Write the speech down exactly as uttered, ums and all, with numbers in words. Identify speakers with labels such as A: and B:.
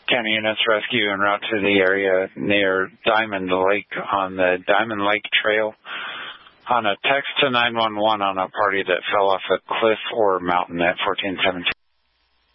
A: County units rescue en route to the area near Diamond Lake on the Diamond Lake Trail. On a text to nine one one on a party that fell off a cliff or mountain at fourteen seventeen.